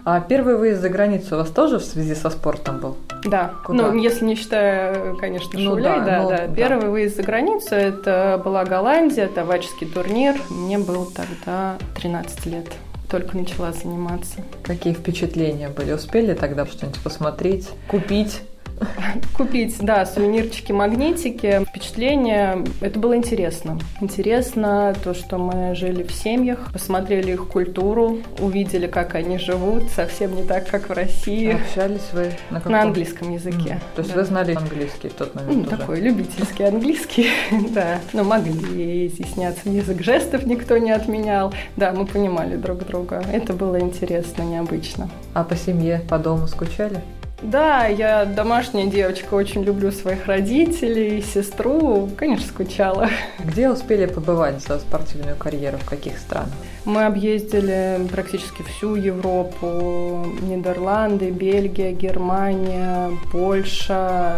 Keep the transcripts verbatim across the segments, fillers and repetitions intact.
А первый выезд за границу у вас тоже в связи со спортом был? Да, Куда? Ну, если не считая, конечно, Ну Шауляй, да, да, ну, да. да. Первый выезд за границу, это была Голландия, товарищеский турнир. Мне было тогда тринадцать лет. Только начала заниматься. Какие впечатления были? Успели тогда что-нибудь посмотреть, купить? Купить, да, сувенирчики, магнитики, впечатления. Это было интересно. Интересно то, что мы жили в семьях, посмотрели их культуру, увидели, как они живут, совсем не так, как в России. Общались вы на каком? На английском языке. Mm. То есть да. вы знали английский в тот момент Ну, уже? такой любительский английский, да. Но могли изъясняться. Язык жестов никто не отменял. Да, мы понимали друг друга. Это было интересно, необычно. А по семье, по дому скучали? Да, я домашняя девочка, очень люблю своих родителей, сестру, конечно, скучала. Где успели побывать за спортивную карьеру, в каких странах? Мы объездили практически всю Европу, Нидерланды, Бельгия, Германия, Польша,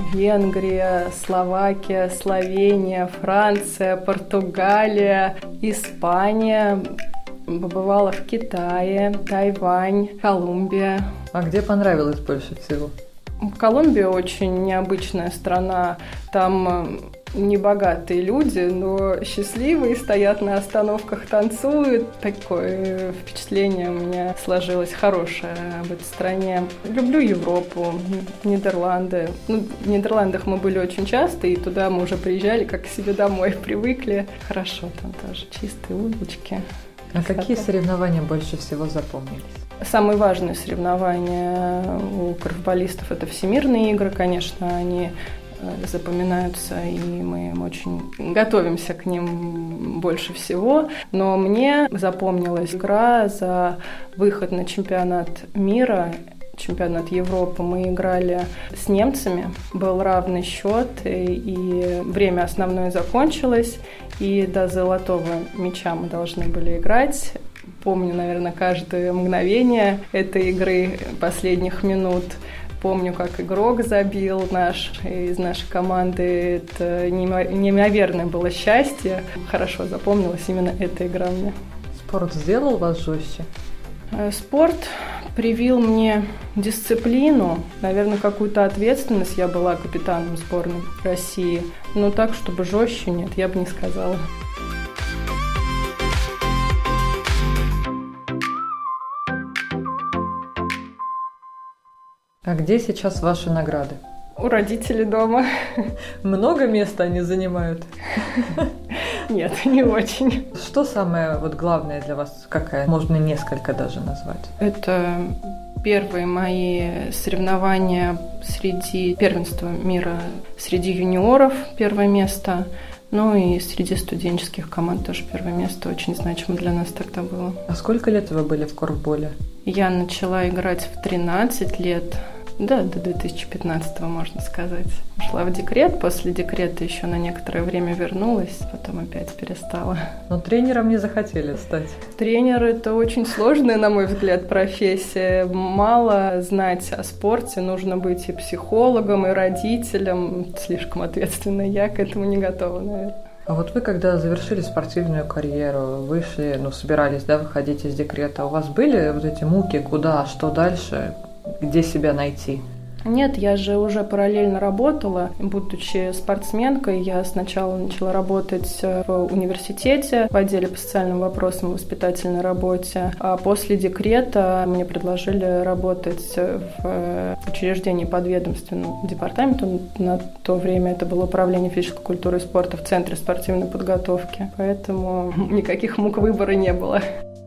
Венгрия, Словакия, Словения, Франция, Португалия, Испания. Побывала в Китае, Тайвань, Колумбия. А где понравилось больше всего? Колумбия очень необычная страна. Там небогатые люди, но счастливые, стоят на остановках, танцуют. Такое впечатление у меня сложилось хорошее об этой стране. Люблю Европу, Нидерланды. Ну, в Нидерландах мы были очень часто, и туда мы уже приезжали как к себе домой, привыкли. Хорошо там тоже, чистые улочки. А какие соревнования больше всего запомнились? Самые важные соревнования у корфболистов – это всемирные игры, конечно, они запоминаются, и мы очень готовимся к ним больше всего. Но мне запомнилась игра за выход на чемпионат мира, чемпионат Европы. Мы играли с немцами, был равный счет, и время основное закончилось, и до золотого мяча мы должны были играть. Помню, наверное, каждое мгновение этой игры, последних минут. Помню, как игрок забил наш из нашей команды. Это неимоверное было счастье. Хорошо запомнилась именно эта игра мне. Спорт сделал вас жестче? Спорт привил мне дисциплину, наверное, какую-то ответственность. Я была капитаном сборной России, но так, чтобы жестче, нет, я бы не сказала. А где сейчас ваши награды? У родителей дома. Много места они занимают? Нет, не очень. Что самое вот главное для вас? Какая? Можно несколько даже назвать. Это первые мои соревнования среди первенства мира, среди юниоров первое место. Ну и среди студенческих команд тоже первое место. Очень значимо для нас тогда было. А сколько лет вы были в корфболе? Я начала играть в тринадцать лет. Да, до две тысячи пятнадцатого, можно сказать. Ушла в декрет, после декрета еще на некоторое время вернулась, потом опять перестала. Но тренером не захотели стать? Тренер – это очень сложная, на мой взгляд, профессия. Мало знать о спорте, нужно быть и психологом, и родителем. Слишком ответственно, я к этому не готова, наверное. А вот вы, когда завершили спортивную карьеру, вышли, ну, собирались, да, выходить из декрета, у вас были вот эти муки, куда, что дальше, где себя найти? Нет, я же уже параллельно работала. Будучи спортсменкой, я сначала начала работать в университете в отделе по социальным вопросам и воспитательной работе. А после декрета мне предложили работать в учреждении подведомственного департамента. На то время это было управление физической культуры и спорта в Центре спортивной подготовки. Поэтому никаких мук выбора не было.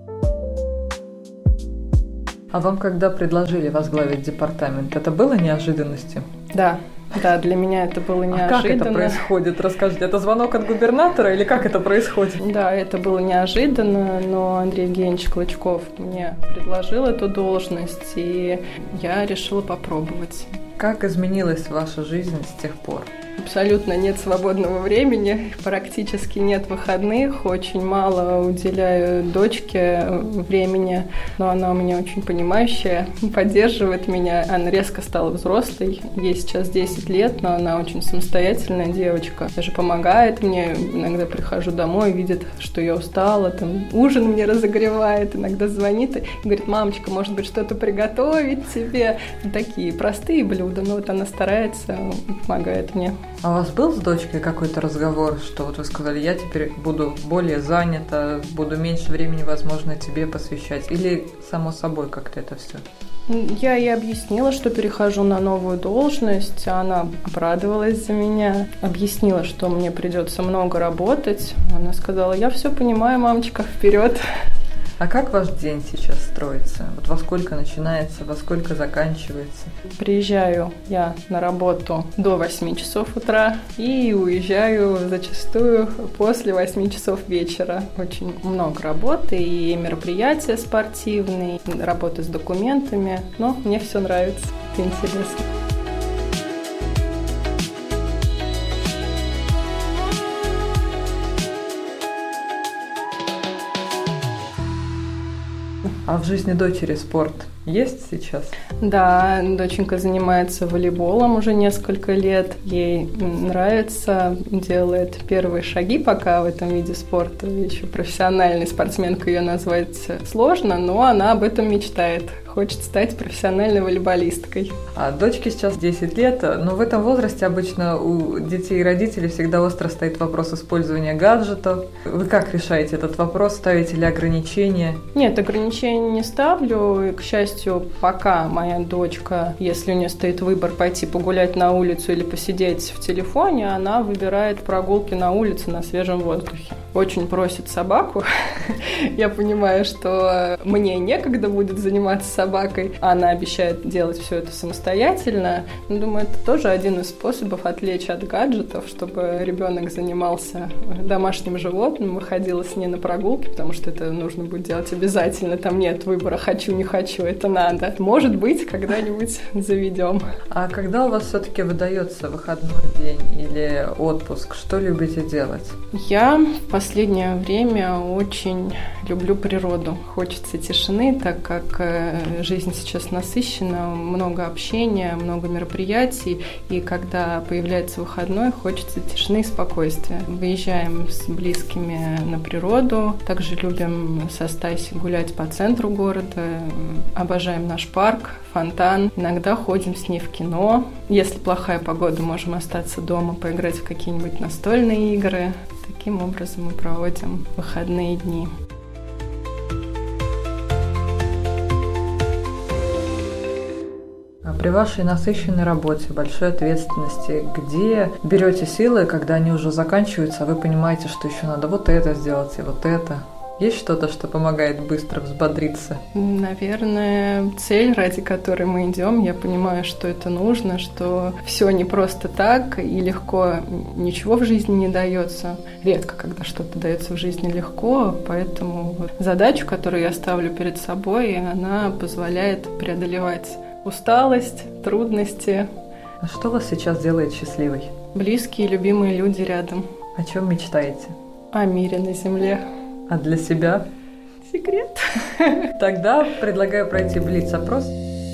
А вам, когда предложили возглавить департамент, это было неожиданностью? Да, да, для меня это было неожиданно. А как это происходит? Расскажите, это звонок от губернатора или как это происходит? Да, это было неожиданно, но Андрей Евгеньевич Клычков мне предложил эту должность, и я решила попробовать. Как изменилась ваша жизнь с тех пор? Абсолютно нет свободного времени, практически нет выходных, очень мало уделяю дочке времени. но она у меня очень понимающая, поддерживает меня. Она резко стала взрослой, ей сейчас десять лет, но она очень самостоятельная девочка. Даже помогает мне, иногда прихожу домой, видит, что я устала, там ужин мне разогревает, иногда звонит и говорит: мамочка, может быть, что-то приготовить тебе? Такие простые блюда, но вот она старается, помогает мне. А у вас был с дочкой какой-то разговор, что вот вы сказали: я теперь буду более занята, буду меньше времени, возможно, тебе посвящать? Или само собой как-то это все? Я ей объяснила, что перехожу на новую должность, она обрадовалась за меня, объяснила, что мне придется много работать. Она сказала: я все понимаю, мамочка, вперед. А как ваш день сейчас строится? Вот во сколько начинается, во сколько заканчивается? Приезжаю я на работу до восьми часов утра и уезжаю зачастую после восьми часов вечера. Очень много работы и мероприятия спортивные, работы с документами, но мне все нравится, это интересно. А в жизни дочери спорт есть сейчас? Да, доченька занимается волейболом уже несколько лет. Ей нравится, делает первые шаги пока в этом виде спорта. Еще профессиональной спортсменкой ее назвать сложно, но она об этом мечтает. Хочет стать профессиональной волейболисткой. А дочке сейчас десять лет, но в этом возрасте обычно у детей и родителей всегда остро стоит вопрос использования гаджетов. Вы как решаете этот вопрос? Ставите ли ограничения? Нет, ограничений не ставлю. И, к счастью, пока моя дочка, если у нее стоит выбор пойти погулять на улицу или посидеть в телефоне, она выбирает прогулки на улице на свежем воздухе. Очень просит собаку. Я понимаю, что мне некогда будет заниматься собакой. Она обещает делать все это самостоятельно. Но, думаю, это тоже один из способов отвлечь от гаджетов, чтобы ребенок занимался домашним животным, выходила с ней на прогулки, потому что это нужно будет делать обязательно. Там нет выбора «хочу, не хочу», это надо. Может быть, когда-нибудь заведем. А когда у вас все-таки выдается выходной день или отпуск, что любите делать? Я в последнее время очень люблю природу. Хочется тишины, так как жизнь сейчас насыщена, много общения, много мероприятий, и когда появляется выходной, хочется тишины и спокойствия. Выезжаем с близкими на природу, также любим со Стасей гулять по центру города, обожаем наш парк, фонтан, иногда ходим с ней в кино. Если плохая погода, можем остаться дома, поиграть в какие-нибудь настольные игры. Таким образом мы проводим выходные дни. При вашей насыщенной работе, большой ответственности, где берете силы, когда они уже заканчиваются, а вы понимаете, что еще надо вот это сделать и вот это? Есть что-то, что помогает быстро взбодриться? Наверное, цель, ради которой мы идем, я понимаю, что это нужно, что все не просто так и легко, ничего в жизни не дается. Редко, когда что-то дается в жизни легко, поэтому вот задачу, которую я ставлю перед собой, она позволяет преодолевать усталость, трудности. А что вас сейчас делает счастливой? Близкие, любимые люди рядом. О чем мечтаете? О мире на земле. А для себя? Секрет. Тогда предлагаю пройти блиц-опрос.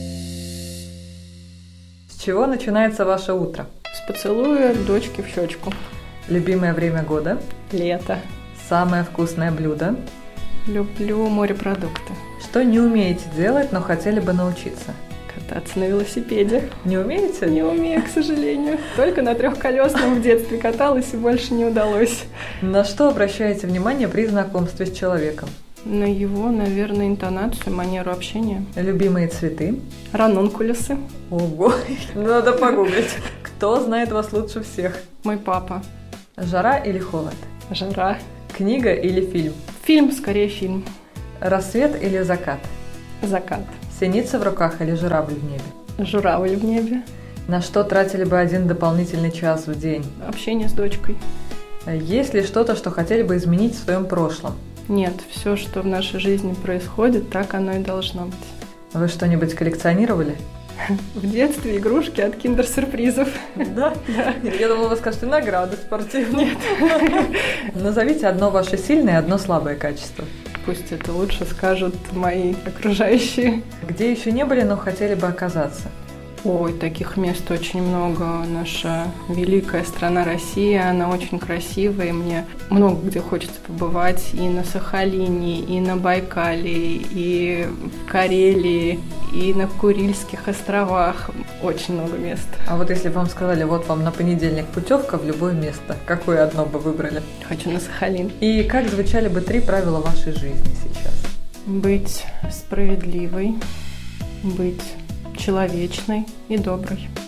С чего начинается ваше утро? С поцелуя дочки в щечку. Любимое время года? Лето. Самое вкусное блюдо? Люблю морепродукты. Что не умеете делать, но хотели бы научиться? Кататься на велосипеде. Не умеете? Не умею, к сожалению. Только на трехколесном в детстве каталась и больше не удалось. На что обращаете внимание при знакомстве с человеком? На его, наверное, интонацию, манеру общения. Любимые цветы? Ранункулюсы. Ого, надо погуглить. Кто знает вас лучше всех? Мой папа. Жара или холод? Жара. Книга или фильм? Фильм, скорее фильм. Рассвет или закат? Закат. Синица в руках или журавль в небе? Журавль в небе. На что тратили бы один дополнительный час в день? Общение с дочкой. Есть ли что-то, что хотели бы изменить в своем прошлом? Нет, все, что в нашей жизни происходит, так оно и должно быть. Вы что-нибудь коллекционировали? В детстве игрушки от киндер-сюрпризов. Да? Да. Я думала, вы скажете награды спортивные. Нет. Назовите одно ваше сильное и одно слабое качество. Пусть это лучше скажут мои окружающие. Где еще не были, но хотели бы оказаться? Ой, таких мест очень много. Наша великая страна Россия, она очень красивая, и мне много где хочется побывать. И на Сахалине, и на Байкале, и в Карелии, и на Курильских островах. Очень много мест. А вот если бы вам сказали, вот вам на понедельник путевка в любое место, какое одно бы выбрали? Хочу на Сахалин. И как звучали бы три правила вашей жизни сейчас? Быть справедливой, быть человечной и доброй.